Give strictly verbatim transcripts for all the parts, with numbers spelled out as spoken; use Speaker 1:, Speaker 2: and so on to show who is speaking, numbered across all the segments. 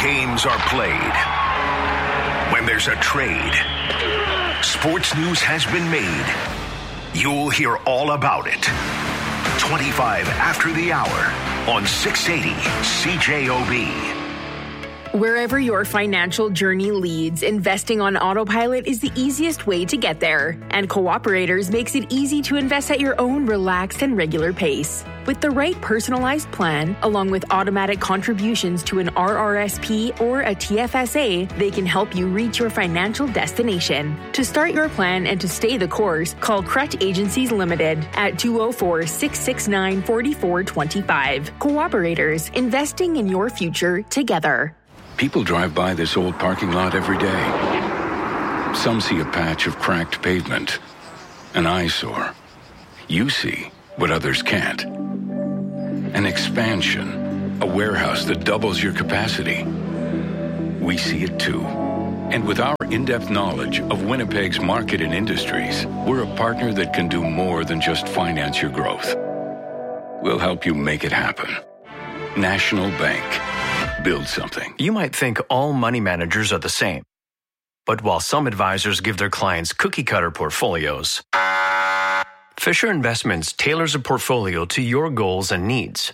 Speaker 1: games are played, when there's a trade, sports news has been made, you'll hear all about it. twenty-five after the hour on six eighty C J O B.
Speaker 2: Wherever your financial journey leads, investing on autopilot is the easiest way to get there. And Cooperators makes it easy to invest at your own relaxed and regular pace. With the right personalized plan, along with automatic contributions to an R R S P or a T F S A, they can help you reach your financial destination. To start your plan and to stay the course, call Crut Agencies Limited at two oh four, six six nine, four four two five. Cooperators, investing in your future together.
Speaker 3: People drive by this old parking lot every day. Some see a patch of cracked pavement, an eyesore. You see what others can't. An expansion, a warehouse that doubles your capacity. We see it too. And with our in-depth knowledge of Winnipeg's market and industries, we're a partner that can do more than just finance your growth. We'll help you make it happen. National Bank. Build something.
Speaker 4: You might think all money managers are the same. But while some advisors give their clients cookie-cutter portfolios, Fisher Investments tailors a portfolio to your goals and needs.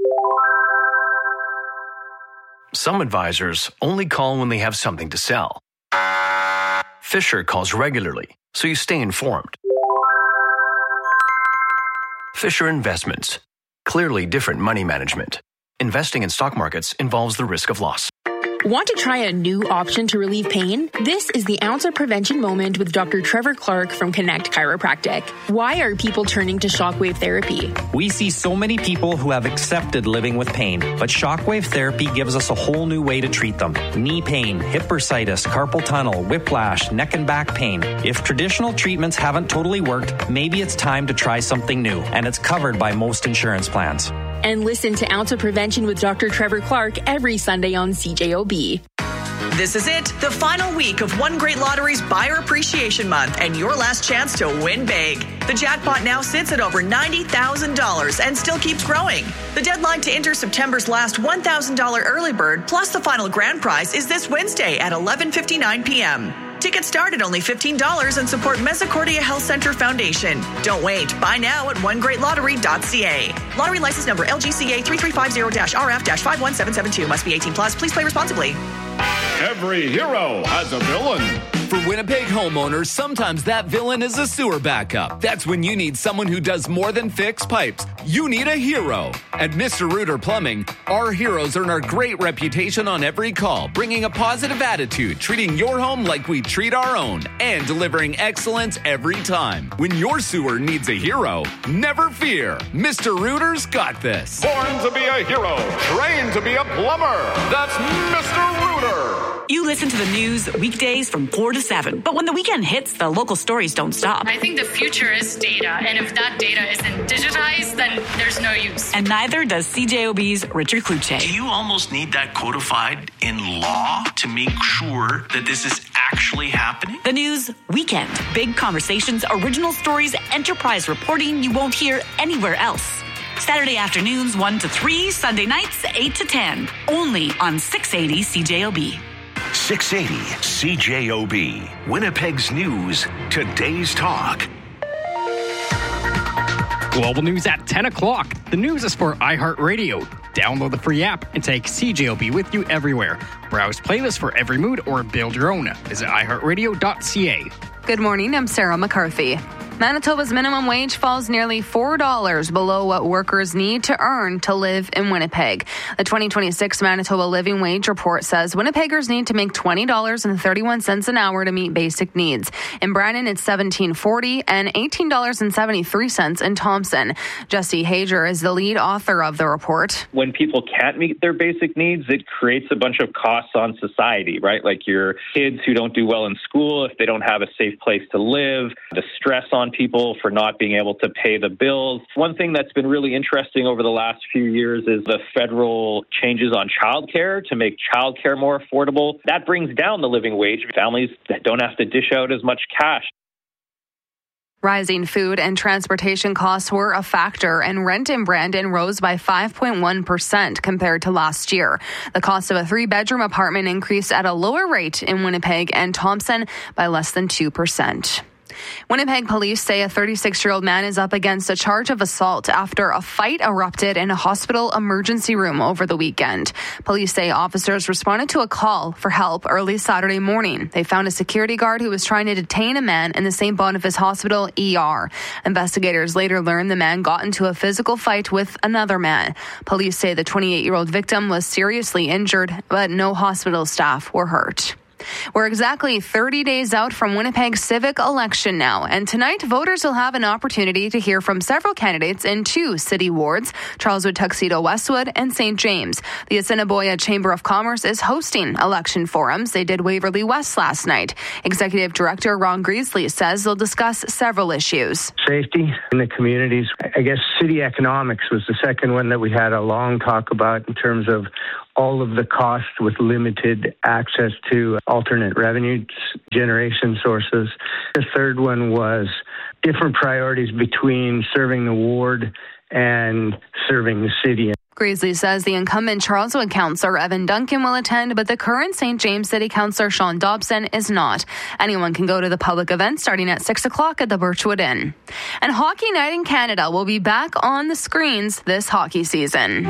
Speaker 4: Some advisors only call when they have something to sell. Fisher calls regularly, so you stay informed. Fisher Investments. Clearly different money management. Investing in stock markets involves the risk of loss.
Speaker 2: Want to try a new option to relieve pain? This is the Ounce of Prevention Moment with Doctor Trevor Clark from Connect Chiropractic. Why are people turning to shockwave therapy?
Speaker 5: We see so many people who have accepted living with pain, but shockwave therapy gives us a whole new way to treat them. Knee pain, hip bursitis, carpal tunnel, whiplash, neck and back pain. If traditional treatments haven't totally worked, maybe it's time to try something new, and it's covered by most insurance plans.
Speaker 2: And listen to Ounce of Prevention with Doctor Trevor Clark every Sunday on C J O B.
Speaker 6: This is it, the final week of One Great Lottery's Buyer Appreciation Month and your last chance to win big. The jackpot now sits at over ninety thousand dollars and still keeps growing. The deadline to enter September's last one thousand dollars early bird plus the final grand prize is this Wednesday at eleven fifty-nine p.m. Tickets start at only fifteen dollars and support Mesocordia Health Center Foundation. Don't wait. Buy now at one great lottery dot c a. Lottery license number L G C A three three five zero R F five one seven seven two. Must be eighteen plus. Please play responsibly.
Speaker 7: Every hero has a villain.
Speaker 8: For Winnipeg homeowners, sometimes that villain is a sewer backup. That's when you need someone who does more than fix pipes. You need a hero. At Mister Reuter Plumbing, our heroes earn our great reputation on every call, bringing a positive attitude, treating your home like we treat our own, and delivering excellence every time. When your sewer needs a hero, never fear. Mister Reuter's got this.
Speaker 7: Born to be a hero, trained to be a plumber. That's Mister Reuter.
Speaker 6: You listen to the news weekdays from four to seven, but when the weekend hits, the local stories don't stop.
Speaker 9: I think the future is data, and if that data isn't digitized, then there's no use.
Speaker 6: And neither does C J O B's Richard Kluche.
Speaker 10: Do you almost need that codified in law to make sure that this is actually happening?
Speaker 6: The news weekend. Big conversations, original stories, enterprise reporting you won't hear anywhere else. Saturday afternoons one to three, Sunday nights eight to ten. Only on six eighty C J O B.
Speaker 1: six eighty C J O B. Winnipeg's news, today's talk.
Speaker 11: Global news at ten o'clock. The news is for iHeartRadio. Download the free app and take C J O B with you everywhere. Browse playlists for every mood or build your own. Visit i heart radio dot c a.
Speaker 12: Good morning, I'm Sarah McCarthy. Manitoba's minimum wage falls nearly four dollars below what workers need to earn to live in Winnipeg. The twenty twenty-six Manitoba Living Wage Report says Winnipeggers need to make twenty dollars and thirty-one cents an hour to meet basic needs. In Brandon, it's seventeen dollars and forty cents and eighteen dollars and seventy-three cents in Thompson. Jesse Hager is the lead author of the report.
Speaker 13: When people can't meet their basic needs, it creates a bunch of costs on society, right? Like your kids who don't do well in school, if they don't have a safe place to live, the stress on people for not being able to pay the bills. One thing that's been really interesting over the last few years is the federal changes on childcare to make childcare more affordable. That brings down the living wage. Families that don't have to dish out as much cash.
Speaker 12: Rising food and transportation costs were a factor, and rent in Brandon rose by five point one percent compared to last year. The cost of a three-bedroom apartment increased at a lower rate in Winnipeg and Thompson by less than two percent. Winnipeg police say a thirty-six-year-old man is up against a charge of assault after a fight erupted in a hospital emergency room over the weekend. Police say officers responded to a call for help early Saturday morning. They found a security guard who was trying to detain a man in the Saint Boniface Hospital E R. Investigators later learned the man got into a physical fight with another man. Police say the twenty-eight-year-old victim was seriously injured, but no hospital staff were hurt. We're exactly thirty days out from Winnipeg's civic election now, and tonight voters will have an opportunity to hear from several candidates in two city wards, Charleswood, Tuxedo, Westwood, and Saint James. The Assiniboia Chamber of Commerce is hosting election forums. They did Waverly West last night. Executive Director Ron Greasley says they'll discuss several issues.
Speaker 14: Safety in the communities. I guess city economics was the second one that we had a long talk about in terms of all of the costs with limited access to alternate revenue generation sources. The third one was different priorities between serving the ward and serving the city.
Speaker 12: Greasley says the incumbent Charleswood councillor Evan Duncan will attend, but the current Saint James City councillor Sean Dobson is not. Anyone can go to the public event starting at six o'clock at the Birchwood Inn. And Hockey Night in Canada will be back on the screens this hockey season.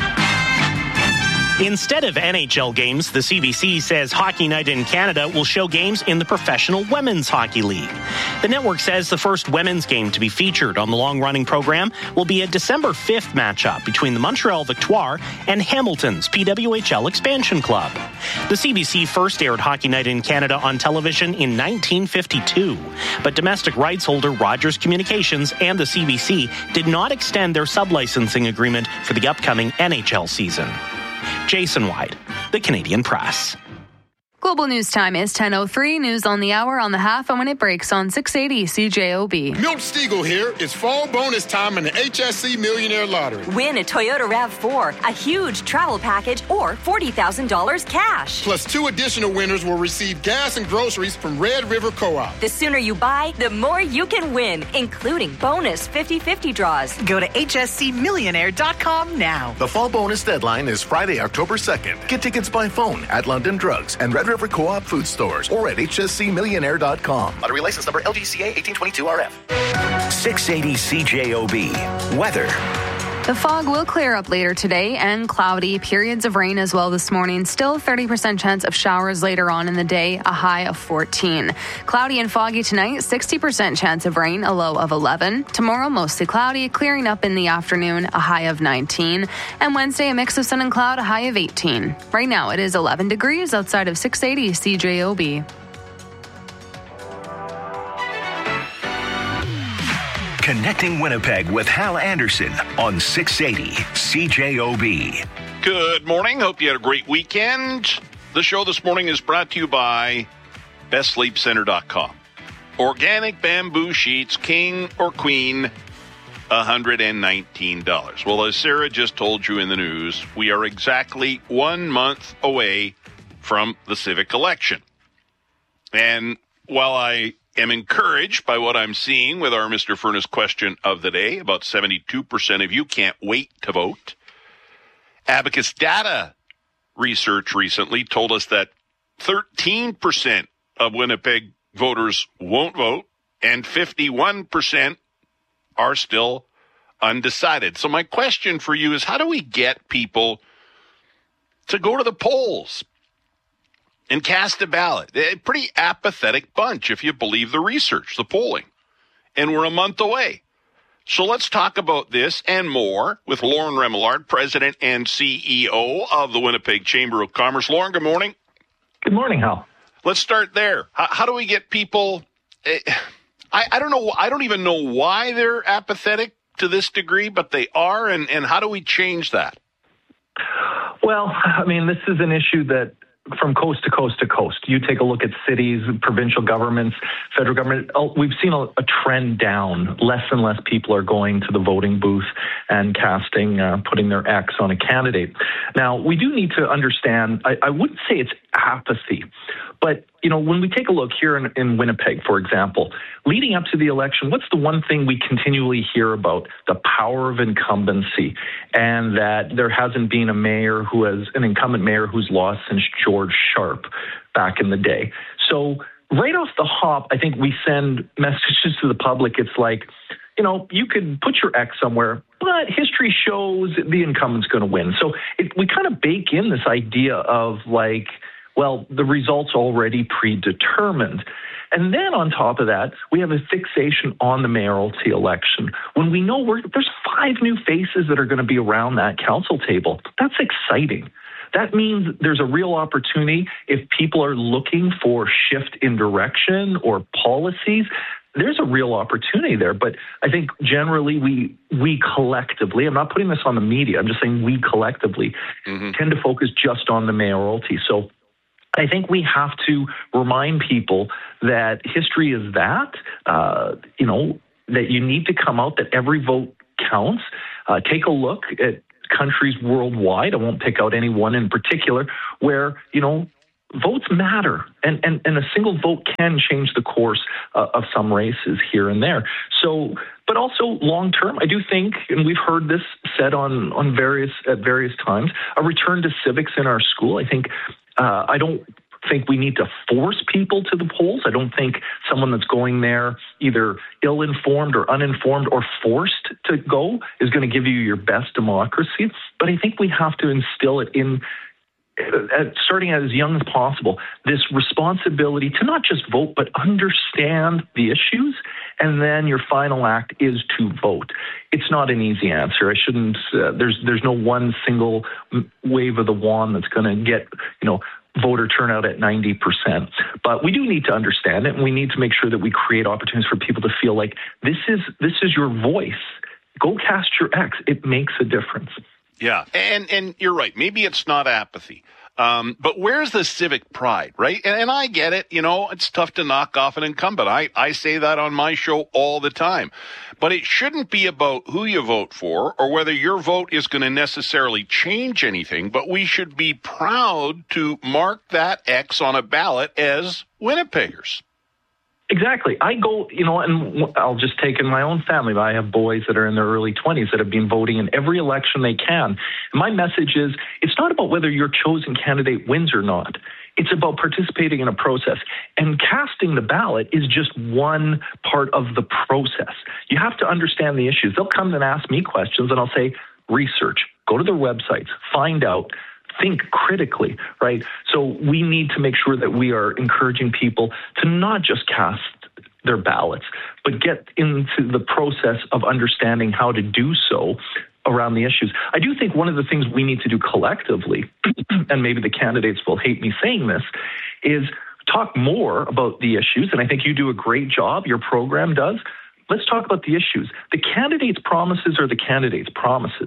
Speaker 15: Instead of N H L games, the C B C says Hockey Night in Canada will show games in the Professional Women's Hockey League. The network says the first women's game to be featured on the long-running program will be a December fifth matchup between the Montreal Victoire and Hamilton's P W H L Expansion Club. The C B C first aired Hockey Night in Canada on television in nineteen fifty-two, but domestic rights holder Rogers Communications and the C B C did not extend their sublicensing agreement for the upcoming N H L season. Jason White, The Canadian Press.
Speaker 12: Global News Time is ten oh three. News on the hour, on the half, and when it breaks on six eighty C J O B.
Speaker 16: Milt Stegall here. It's fall bonus time in the H S C Millionaire Lottery.
Speaker 17: Win a Toyota RAV four, a huge travel package, or forty thousand dollars cash.
Speaker 16: Plus, two additional winners will receive gas and groceries from Red River Co-op.
Speaker 17: The sooner you buy, the more you can win, including bonus fifty-fifty draws.
Speaker 6: Go to H S C millionaire dot com now.
Speaker 18: The fall bonus deadline is Friday, October second. Get tickets by phone at London Drugs and Red River Co-op food stores or at H S C millionaire dot com.
Speaker 1: Lottery license number L G C A eighteen twenty-two R F. six eighty C J O B. Weather.
Speaker 12: The fog will clear up later today and cloudy. Periods of rain as well this morning. Still thirty percent chance of showers later on in the day, a high of fourteen. Cloudy and foggy tonight, sixty percent chance of rain, a low of eleven. Tomorrow, mostly cloudy, clearing up in the afternoon, a high of nineteen. And Wednesday, a mix of sun and cloud, a high of eighteen. Right now, it is eleven degrees outside of six eighty C J O B.
Speaker 1: Connecting Winnipeg with Hal Anderson on six eighty C J O B.
Speaker 19: Good morning. Hope you had a great weekend. The show this morning is brought to you by best sleep center dot com. Organic bamboo sheets, king or queen, one hundred nineteen dollars. Well, as Sarah just told you in the news, we are exactly one month away from the civic election. And while I am encouraged by what I'm seeing with our Mister Furnace question of the day, about seventy-two percent of you can't wait to vote. Abacus data research recently told us that thirteen percent of Winnipeg voters won't vote and fifty-one percent are still undecided. So my question for you is, how do we get people to go to the polls and cast a ballot? A pretty apathetic bunch, if you believe the research, the polling. And we're a month away. So let's talk about this and more with Lauren Remillard, President and C E O of the Winnipeg Chamber of Commerce. Lauren, good morning.
Speaker 20: Good morning, Hal.
Speaker 19: Let's start there. How, how do we get people... Uh, I, I don't know. I don't even know why they're apathetic to this degree, but they are. And, and how do we change that?
Speaker 20: Well, I mean, this is an issue that from coast to coast to coast. You take a look at cities, provincial governments, federal government. We've seen a, a trend down. Less and less people are going to the voting booth and casting, uh, putting their X on a candidate. Now, we do need to understand, I, I wouldn't say it's apathy, but, you know, when we take a look here in, in Winnipeg, for example, leading up to the election, what's the one thing we continually hear about? The power of incumbency, and that there hasn't been a mayor who has, an incumbent mayor who's lost since George Sharp back in the day. So right off the hop, I think we send messages to the public. It's like, you know, you could put your X somewhere, but history shows the incumbent's going to win. So it, we kind of bake in this idea of like, well, the result's already predetermined. And then on top of that, we have a fixation on the mayoralty election. When we know we're, there's five new faces that are going to be around that council table, that's exciting. That means there's a real opportunity if people are looking for shift in direction or policies. There's a real opportunity there. But I think generally we we collectively, I'm not putting this on the media, I'm just saying we collectively mm-hmm. tend to focus just on the mayoralty. So I think we have to remind people that history is that, uh, you know, that you need to come out, that every vote counts. Uh, take a look at countries worldwide. I won't pick out any one in particular where, you know, votes matter, and, and, and a single vote can change the course uh, of some races here and there. So, but also long term, I do think, and we've heard this said on, on various, at various times, a return to civics in our school. I think, uh, I don't think we need to force people to the polls. I don't think someone that's going there either ill-informed or uninformed or forced to go is going to give you your best democracy. But I think we have to instill it in, uh, starting as young as possible, this responsibility to not just vote, but understand the issues. And then your final act is to vote. It's not an easy answer. I shouldn't, uh, there's, there's no one single wave of the wand that's going to get, you know, voter turnout at ninety percent. But we do need to understand it, and we need to make sure that we create opportunities for people to feel like this is this is your voice. Go cast your X. It makes a difference.
Speaker 19: Yeah, and and you're right. Maybe it's not apathy. Um, but where's the civic pride, right? And, and I get it. You know, it's tough to knock off an incumbent. I, I say that on my show all the time. But it shouldn't be about who you vote for or whether your vote is going to necessarily change anything. But we should be proud to mark that X on a ballot as Winnipeggers.
Speaker 20: Exactly. I go, you know, and I'll just take in my own family. I have boys that are in their early twenties that have been voting in every election they can. And my message is, it's not about whether your chosen candidate wins or not. It's about participating in a process. And casting the ballot is just one part of the process. You have to understand the issues. They'll come and ask me questions, and I'll say, research, go to their websites, find out, think critically, right? So we need to make sure that we are encouraging people to not just cast their ballots, but get into the process of understanding how to do so around the issues. I do think one of the things we need to do collectively, and maybe the candidates will hate me saying this, is talk more about the issues. And I think you do a great job, your program does. Let's talk about the issues. The candidates' promises are the candidates' promises.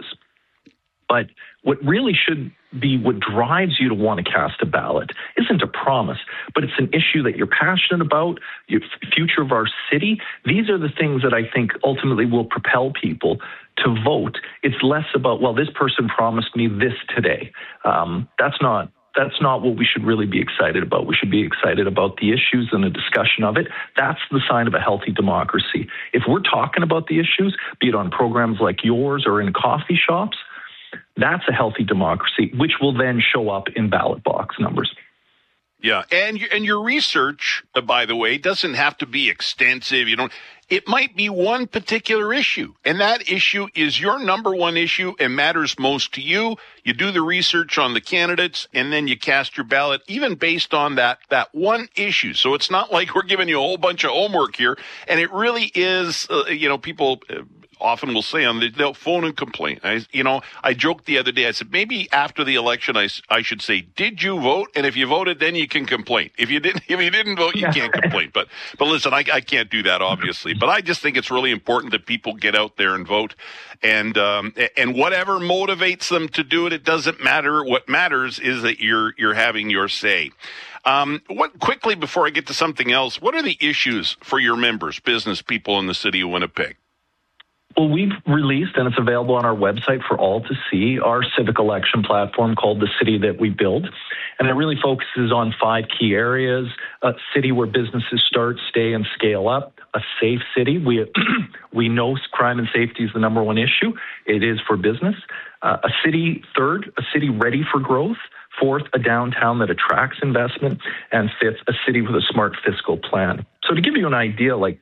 Speaker 20: But what really should be what drives you to want to cast a ballot isn't a promise, but it's an issue that you're passionate about, the future of our city. These are the things that I think ultimately will propel people to vote. It's less about, well, this person promised me this today. Um, that's not that's not what we should really be excited about. We should be excited about the issues and the discussion of it. That's the sign of a healthy democracy. If we're talking about the issues, be it on programs like yours or in coffee shops, that's a healthy democracy, which will then show up in ballot box numbers.
Speaker 19: Yeah, and and your research, uh, by the way, doesn't have to be extensive. You don't. It might be one particular issue, and that issue is your number one issue and matters most to you. You do the research on the candidates, and then you cast your ballot, even based on that that one issue. So it's not like we're giving you a whole bunch of homework here, and it really is, uh, you know, people. Uh, often will say on the, they'll phone and complain. I, you know, I joked the other day. I said maybe after the election, I, I should say, "Did you vote?" And if you voted, then you can complain. If you didn't, if you didn't vote, you can't complain. But but listen, I, I can't do that obviously. But I just think it's really important that people get out there and vote, and um, and whatever motivates them to do it, it doesn't matter. What matters is that you're you're having your say. Um, what quickly before I get to something else, what are the issues for your members, business people in the city of Winnipeg?
Speaker 20: Well, we've released, and it's available on our website for all to see, our civic election platform called The City That We Build. And it really focuses on five key areas: a city where businesses start, stay, and scale up; a safe city. We we know crime and safety is the number one issue. It is for business. Uh, a city, third, a city ready for growth. Fourth, a downtown that attracts investment. And fifth, a city with a smart fiscal plan. So to give you an idea, like,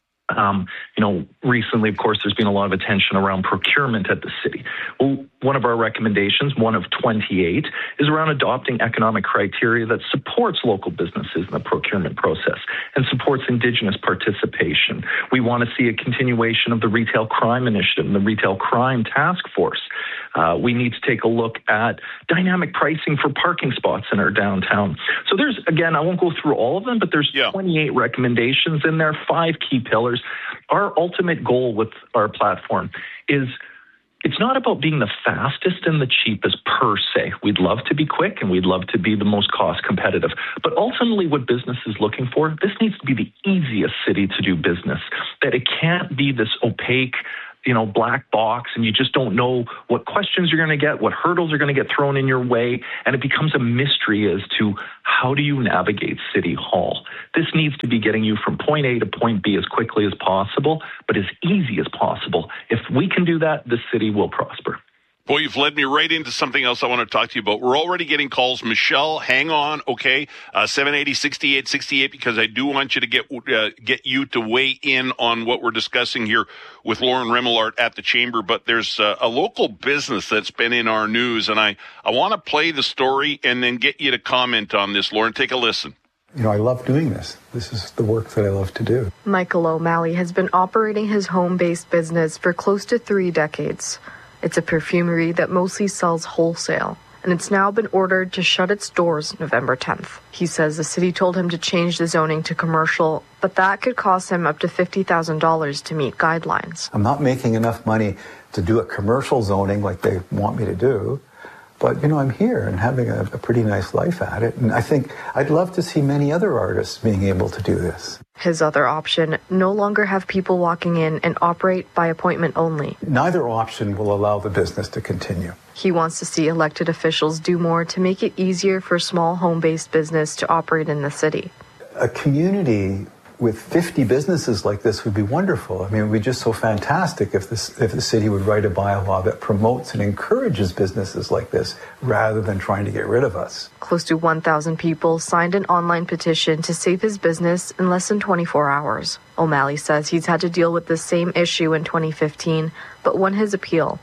Speaker 20: Um, you know, recently, of course, there's been a lot of attention around procurement at the city. Well, one of our recommendations, one of twenty-eight, is around adopting economic criteria that supports local businesses in the procurement process and supports Indigenous participation. We want to see a continuation of the Retail Crime Initiative and the Retail Crime Task Force. Uh, we need to take a look at dynamic pricing for parking spots in our downtown. So there's, again, I won't go through all of them, but there's yeah. twenty-eight recommendations in there, five key pillars. Our ultimate goal with our platform is it's not about being the fastest and the cheapest per se. We'd love to be quick and we'd love to be the most cost competitive. But ultimately what business is looking for, this needs to be the easiest city to do business, that it can't be this opaque, you know, black box, and you just don't know what questions you're going to get, what hurdles are going to get thrown in your way, and it becomes a mystery as to how do you navigate City Hall. This needs to be getting you from point A to point B as quickly as possible, but as easy as possible. If we can do that, the city will prosper.
Speaker 19: Boy, you've led me right into something else I want to talk to you about. We're already getting calls. Michelle, hang on, okay? Uh, seven eighty, sixty-eight sixty-eight, because I do want you to get uh, get you to weigh in on what we're discussing here with Lauren Remillard at the Chamber. But there's uh, a local business that's been in our news, and I, I want to play the story and then get you to comment on this. Lauren, take a listen.
Speaker 21: You know, I love doing this. This is the work that I love to do.
Speaker 22: Michael O'Malley has been operating his home-based business for close to three decades. It's a perfumery that mostly sells wholesale, and it's now been ordered to shut its doors November tenth. He says the city told him to change the zoning to commercial, but that could cost him up to fifty thousand dollars to meet guidelines.
Speaker 21: I'm not making enough money to do a commercial zoning like they want me to do, but, you know, I'm here and having a, a pretty nice life at it, and I think I'd love to see many other artists being able to do this.
Speaker 22: His other option, no longer have people walking in and operate by appointment only.
Speaker 21: Neither option will allow the business to continue.
Speaker 22: He wants to see elected officials do more to make it easier for small home-based business to operate in the city.
Speaker 21: A community with fifty businesses like this would be wonderful. I mean, it would be just so fantastic if this, if the city would write a bylaw that promotes and encourages businesses like this rather than trying to get rid of us.
Speaker 22: Close to one thousand people signed an online petition to save his business in less than twenty-four hours. O'Malley says he's had to deal with the same issue in twenty fifteen, but won his appeal.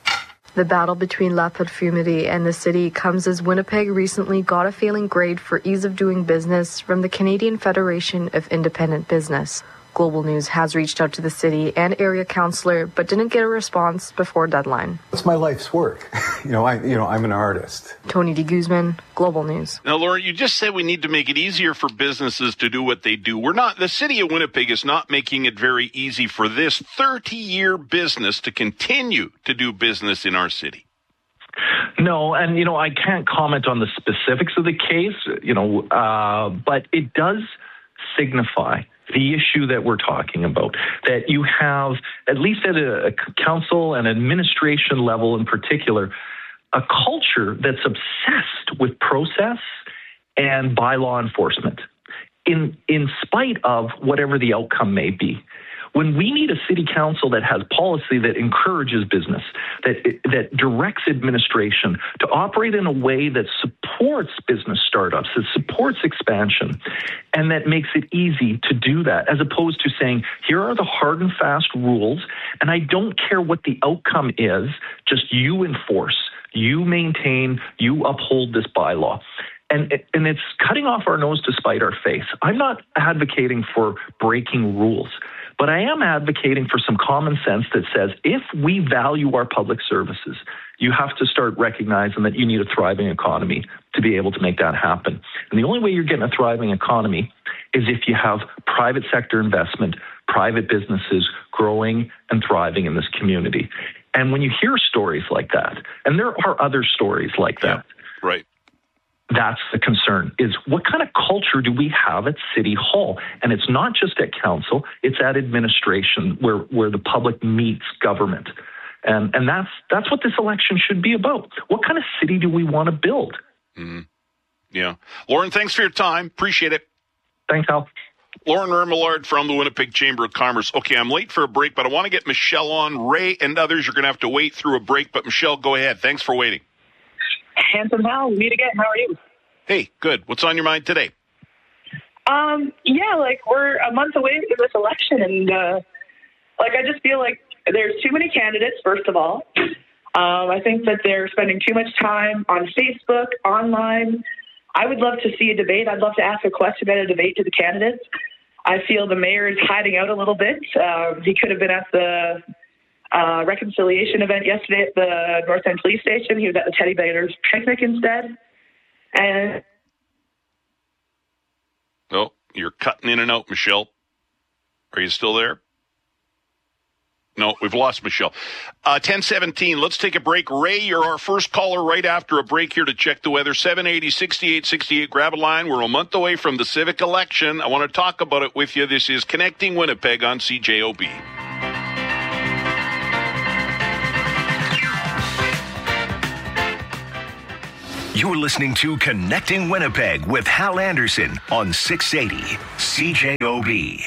Speaker 22: The battle between La Parfumerie and the city comes as Winnipeg recently got a failing grade for ease of doing business from the Canadian Federation of Independent Business. Global News has reached out to the city and area councillor, but didn't get a response before deadline.
Speaker 21: It's my life's work. you know, I, you know, I'm an artist.
Speaker 22: Tony De Guzman, Global News.
Speaker 19: Now, Laura, you just said we need to make it easier for businesses to do what they do. We're not, the city of Winnipeg is not making it very easy for this thirty-year business to continue to do business in our city.
Speaker 20: No, and, you know, I can't comment on the specifics of the case, you know, uh, but it does signify the issue that we're talking about, that you have, at least at a, a council and administration level in particular, a culture that's obsessed with process and bylaw enforcement, in in spite of whatever the outcome may be. When we need a city council that has policy that encourages business, that that directs administration to operate in a way that supports business startups, that supports expansion, and that makes it easy to do that, as opposed to saying, here are the hard and fast rules, and I don't care what the outcome is, just you enforce, you maintain, you uphold this bylaw. And, and it's cutting off our nose to spite our face. I'm not advocating for breaking rules, but I am advocating for some common sense that says if we value our public services, you have to start recognizing that you need a thriving economy to be able to make that happen. And the only way you're getting a thriving economy is if you have private sector investment, private businesses growing and thriving in this community. And when you hear stories like that, and there are other stories like that,
Speaker 19: yeah, right.
Speaker 20: That's the concern, is what kind of culture do we have at City Hall? And it's not just at council, it's at administration where, where the public meets government. And and that's that's what this election should be about. What kind of city do we want to build?
Speaker 19: Mm-hmm. Yeah. Lauren, thanks for your time. Appreciate it.
Speaker 20: Thanks, Al.
Speaker 19: Lauren Remillard from the Winnipeg Chamber of Commerce. Okay, I'm late for a break, but I want to get Michelle on. Ray and others, you're going to have to wait through a break. But Michelle, go ahead. Thanks for waiting.
Speaker 3: Handsome Hal, meet again. How are you?
Speaker 19: Hey, good. What's on your mind today?
Speaker 3: Um, yeah, like we're a month away from this election, and uh, like I just feel like there's too many candidates. First of all, um, I think that they're spending too much time on Facebook, online. I would love to see a debate. I'd love to ask a question at a debate to the candidates. I feel the mayor is hiding out a little bit. Uh, he could have been at the uh, reconciliation event yesterday at the North End Police Station. He was at the Teddy Bears picnic instead. And
Speaker 19: oh, you're cutting in and out, Michelle. Are you still there? No, we've lost Michelle. Uh, ten seventeen, let's take a break. Ray, you're our first caller right after a break here to check the weather. seven eighty, sixty-eight sixty-eight, grab a line. We're a month away from the civic election. I want to talk about it with you. This is Connecting Winnipeg on C J O B.
Speaker 1: You're listening to Connecting Winnipeg with Hal Anderson on six eighty C J O B.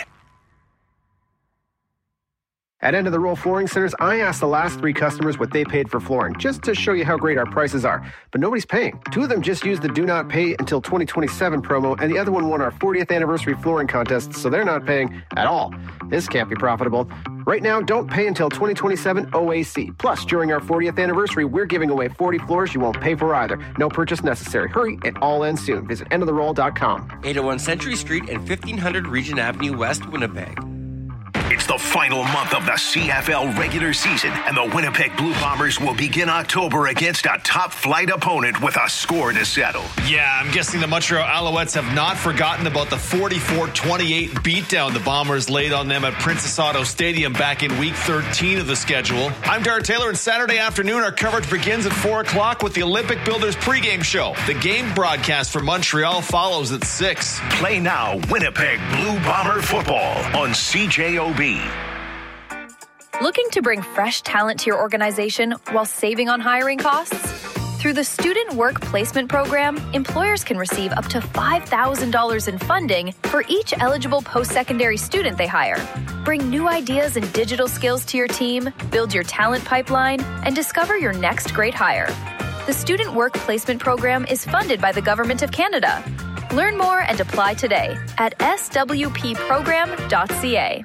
Speaker 4: At End of the Roll Flooring Centers, I asked the last three customers what they paid for flooring, just to show you how great our prices are. But nobody's paying. Two of them just used the Do Not Pay Until twenty twenty-seven promo, and the other one won our fortieth anniversary flooring contest, so they're not paying at all. This can't be profitable. Right now, don't pay until twenty twenty-seven O A C. Plus, during our fortieth anniversary, we're giving away forty floors you won't pay for either. No purchase necessary. Hurry, it all ends soon. Visit end of the roll dot com.
Speaker 23: eight oh one Century Street and fifteen hundred Regent Avenue West, Winnipeg.
Speaker 1: It's the final month of the C F L regular season, and the Winnipeg Blue Bombers will begin October against a top-flight opponent with a score to settle.
Speaker 24: Yeah, I'm guessing the Montreal Alouettes have not forgotten about the forty-four twenty-eight beatdown the Bombers laid on them at Princess Auto Stadium back in week thirteen of the schedule. I'm Dara Taylor, and Saturday afternoon our coverage begins at four o'clock with the Olympic Builders pregame show. The game broadcast for Montreal follows at six.
Speaker 1: Play now Winnipeg Blue Bomber football on C J O B.
Speaker 25: Looking to bring fresh talent to your organization while saving on hiring costs? Through the Student Work Placement Program, employers can receive up to five thousand dollars in funding for each eligible post-secondary student they hire. Bring new ideas and digital skills to your team, build your talent pipeline, and discover your next great hire. The Student Work Placement Program is funded by the Government of Canada. Learn more and apply today at s w p program dot c a.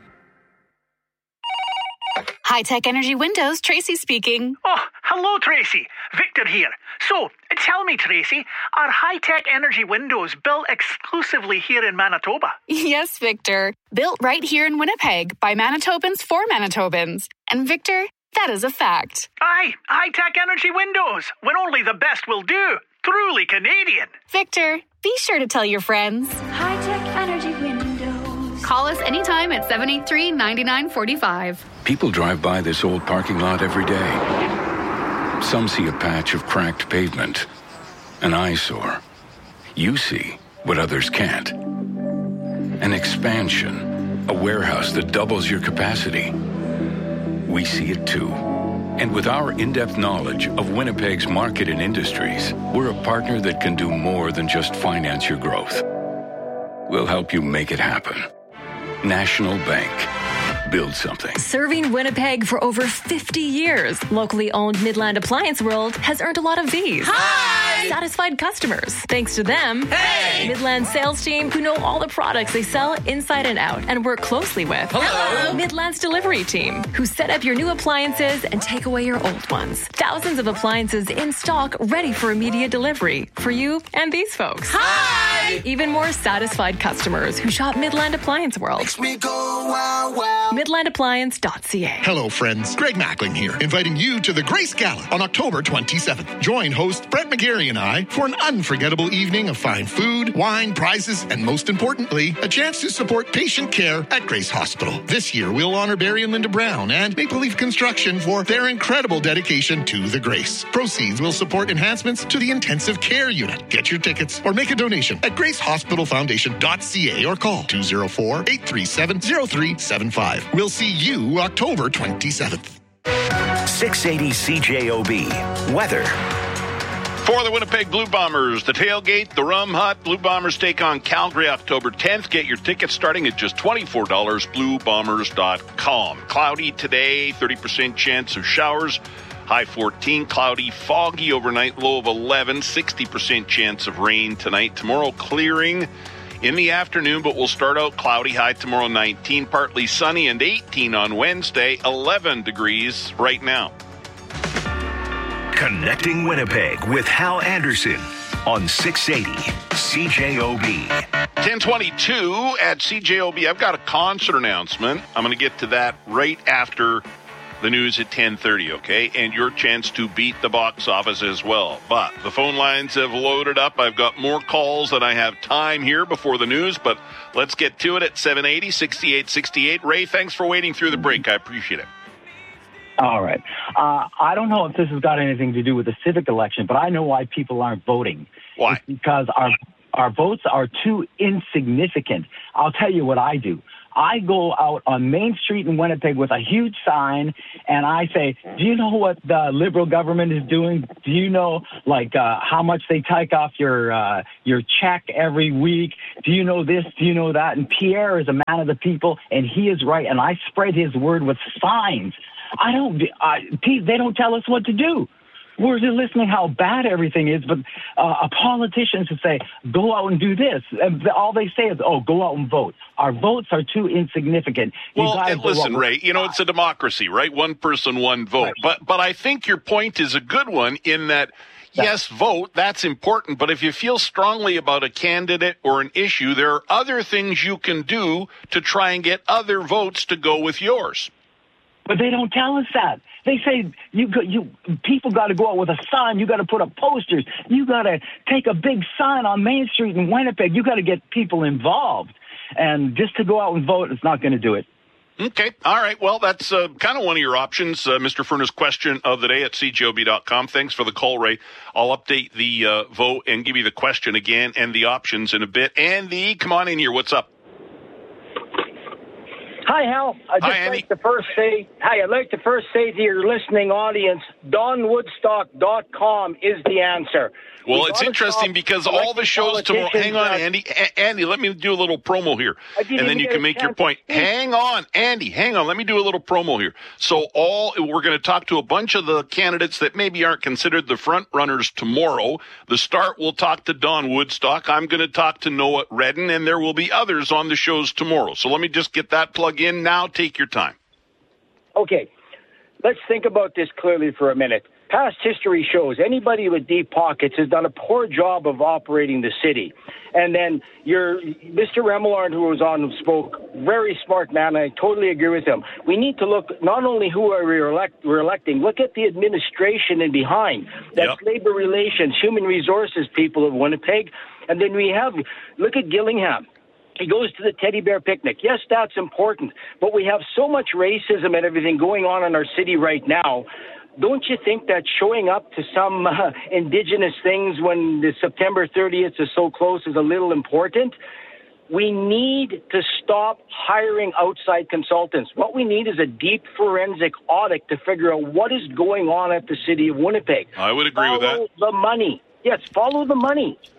Speaker 26: High-Tech Energy Windows, Tracy speaking.
Speaker 27: Oh, hello, Tracy. Victor here. So, tell me, Tracy, are High-Tech Energy Windows built exclusively here in Manitoba?
Speaker 26: Yes, Victor. Built right here in Winnipeg by Manitobans for Manitobans. And Victor, that is a fact.
Speaker 27: Aye, High-Tech Energy Windows, when only the best will do. Truly Canadian.
Speaker 26: Victor, be sure to tell your friends.
Speaker 28: High-Tech Energy Windows.
Speaker 26: Call us anytime at seven eight three, nine nine four five.
Speaker 29: People drive by this old parking lot every day. Some see a patch of cracked pavement, an eyesore. You see what others can't. An expansion, a warehouse that doubles your capacity. We see it too. And with our in-depth knowledge of Winnipeg's market and industries, we're a partner that can do more than just finance your growth. We'll help you make it happen. National Bank. build something.
Speaker 2: Serving Winnipeg for over fifty years, locally owned Midland Appliance World has earned a lot of these.
Speaker 5: Hi!
Speaker 2: Satisfied customers. Thanks to them,
Speaker 5: hey!
Speaker 2: Midland sales team who know all the products they sell inside and out and work closely with.
Speaker 5: Hello!
Speaker 2: Midland's delivery team who set up your new appliances and take away your old ones. Thousands of appliances in stock ready for immediate delivery for you and these folks.
Speaker 5: Hi!
Speaker 2: Even more satisfied customers who shop Midland Appliance World.
Speaker 5: Makes me go wow wow.
Speaker 2: midland appliance dot c a.
Speaker 16: Hello, friends. Greg Mackling here, inviting you to the Grace Gala on October twenty-seventh. Join host Brett McGarry and I for an unforgettable evening of fine food, wine, prizes, and most importantly, a chance to support patient care at Grace Hospital. This year, we'll honor Barry and Linda Brown and Maple Leaf Construction for their incredible dedication to the Grace. Proceeds will support enhancements to the intensive care unit. Get your tickets or make a donation at grace hospital foundation dot c a or call two oh four, eight three seven, oh three seven five. We'll see you October twenty-seventh.
Speaker 1: six eighty C J O B. Weather.
Speaker 19: For the Winnipeg Blue Bombers, the tailgate, the Rum Hut, Blue Bombers take on Calgary October tenth. Get your tickets starting at just twenty-four dollars, blue bombers dot com. Cloudy today, thirty percent chance of showers. High fourteen, cloudy, foggy overnight, low of eleven, sixty percent chance of rain tonight. Tomorrow clearing in the afternoon, but we'll start out cloudy, high tomorrow nineteen, partly sunny, and eighteen on Wednesday, eleven degrees right now.
Speaker 1: Connecting Winnipeg with Hal Anderson on six eighty C J O B.
Speaker 19: ten twenty-two at C J O B. I've got a concert announcement. I'm going to get to that right after the news at ten thirty, okay? And your chance to beat the box office as well. But the phone lines have loaded up. I've got more calls than I have time here before the news, but let's get to it at seven eighty, sixty-eight sixty-eight. Ray, thanks for waiting through the break. I appreciate it.
Speaker 7: All right. Uh, I don't know if this has got anything to do with the civic election, but I know why people aren't voting.
Speaker 19: Why?
Speaker 7: It's because our our votes are too insignificant. I'll tell you what I do. I go out on Main Street in Winnipeg with a huge sign, and I say, do you know what the Liberal government is doing? Do you know, like, uh, how much they take off your uh, your check every week? Do you know this? Do you know that? And Pierre is a man of the people, and he is right, and I spread his word with signs. I don't, I, they don't tell us what to do. We're just listening how bad everything is, but uh, a politician should say, go out and do this. And all they say is, oh, go out and vote. Our votes are too insignificant. You
Speaker 19: well, and listen, Ray, you know, it's a democracy, right? One person, one vote. Right. But but I think your point is a good one in that, yes, vote, that's important. But if you feel strongly about a candidate or an issue, there are other things you can do to try and get other votes to go with yours.
Speaker 7: But they don't tell us that. They say you you people got to go out with a sign. You got to put up posters. You got to take a big sign on Main Street in Winnipeg. You got to get people involved. And just to go out and vote is not going to do it.
Speaker 19: Okay. All right. Well, that's uh, kind of one of your options. Uh, Mister Furna's question of the day at c j o b dot com. Thanks for the call, Ray. I'll update the uh, vote and give you the question again and the options in a bit. Andy, come on in here. What's up?
Speaker 8: Hi, Hal. I'd just
Speaker 19: hi,
Speaker 8: like to first say, hi, I'd like to first say to your listening audience, don woodstock dot com is the answer.
Speaker 19: Well, it's interesting because all the shows tomorrow. Hang on, Andy. A- Andy, let me do a little promo here, and then you can make your point. Hang on, Andy. Hang on. Let me do a little promo here. So, all we're going to talk to a bunch of the candidates that maybe aren't considered the front runners tomorrow. The start, we'll talk to Don Woodstock. I'm going to talk to Noah Redden, and there will be others on the shows tomorrow. So, let me just get that plug in now. Take your time.
Speaker 8: Okay, let's think about this clearly for a minute. Past history shows anybody with deep pockets has done a poor job of operating the city. And then your Mister Remillard, who was on, spoke, very smart man. I totally agree with him. We need to look not only who are we elect, we're electing, look at the administration and behind. That's yep. labor relations, human resources people of Winnipeg. And then we have, look at Gillingham. He goes to the teddy bear picnic. Yes, that's important. But we have so much racism and everything going on in our city right now. Don't you think that showing up to some uh, indigenous things when the September thirtieth is so close is a little important? We need to stop hiring outside consultants. What we need is a deep forensic audit to figure out what is going on at the city of Winnipeg.
Speaker 19: I would agree
Speaker 8: follow
Speaker 19: with that.
Speaker 8: Follow the money. Yes, follow the money.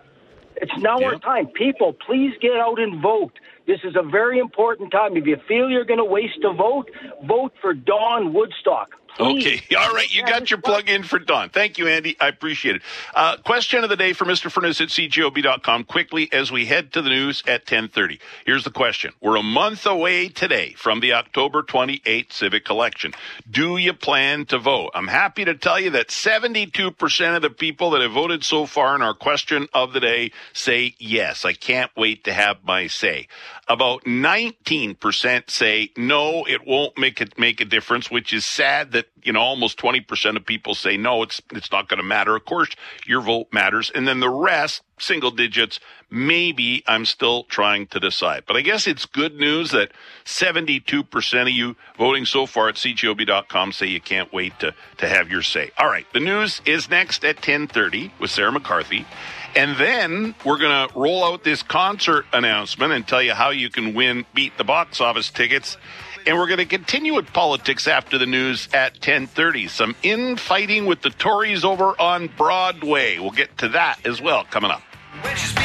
Speaker 8: It's now
Speaker 19: Yeah.
Speaker 8: our time. People, please get out and vote. This is a very important time. If you feel you're going to waste a vote, vote for Dawn Woodstock. Please.
Speaker 19: Okay. All right. You got your plug in for Dawn. Thank you, Andy. I appreciate it. Uh, question of the day for Mister Furness at C G O B dot com quickly as we head to the news at ten thirty. Here's the question. We're a month away today from the October twenty-eighth civic election. Do you plan to vote? I'm happy to tell you that seventy-two percent of the people that have voted so far in our question of the day say yes. I can't wait to have my say. About nineteen percent say no, it won't make it make a difference, which is sad that, you know, almost twenty percent of people say no, it's it's not going to matter. Of course, your vote matters. And then the rest, single digits, maybe I'm still trying to decide. But I guess it's good news that seventy-two percent of you voting so far at C G O B dot com say you can't wait to, to have your say. All right, the news is next at ten thirty with Sarah McCarthy. And then we're going to roll out this concert announcement and tell you how you can win Beat the Box Office tickets. And we're going to continue with politics after the news at ten thirty. Some infighting with the Tories over on Broadway. We'll get to that as well coming up.